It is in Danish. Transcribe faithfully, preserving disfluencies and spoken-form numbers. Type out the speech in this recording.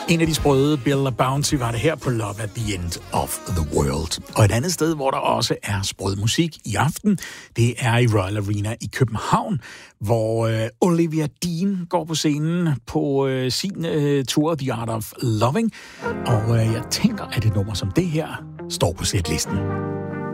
En af de sprøde, Bill Bounty, var det her på Love at the End of the World. Og et andet sted, hvor der også er sprød musik i aften, det er i Royal Arena i København, hvor øh, Olivia Dean går på scenen på øh, sin øh, tour The Art of Loving. Og øh, jeg tænker, at et nummer som det her står på setlisten.